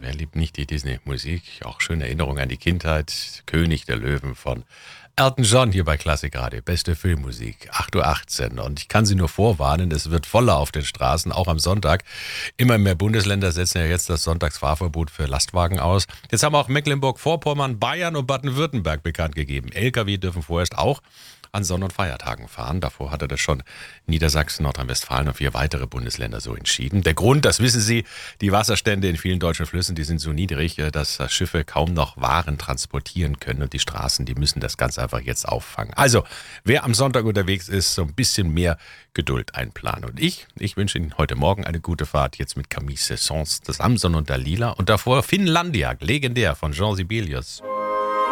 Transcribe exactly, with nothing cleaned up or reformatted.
wer liebt nicht die Disney-Musik? Auch schöne Erinnerungen an die Kindheit. König der Löwen von Elton John hier bei Klassik Radio. Beste Filmmusik, acht Uhr achtzehn. Und ich kann Sie nur vorwarnen, es wird voller auf den Straßen, auch am Sonntag. Immer mehr Bundesländer setzen ja jetzt das Sonntagsfahrverbot für Lastwagen aus. Jetzt haben auch Mecklenburg-Vorpommern, Bayern und Baden-Württemberg bekannt gegeben. L K W dürfen vorerst auch an Sonn- und Feiertagen fahren. Davor hatte das schon Niedersachsen, Nordrhein-Westfalen und vier weitere Bundesländer so entschieden. Der Grund, das wissen Sie, die Wasserstände in vielen deutschen Flüssen, die sind so niedrig, dass Schiffe kaum noch Waren transportieren können und die Straßen, die müssen das ganz einfach jetzt auffangen. Also, wer am Sonntag unterwegs ist, so ein bisschen mehr Geduld einplanen. Und ich, ich wünsche Ihnen heute Morgen eine gute Fahrt, jetzt mit Camille Saint-Saëns, das Amson und Dalila und davor Finnlandia, legendär von Jean Sibelius.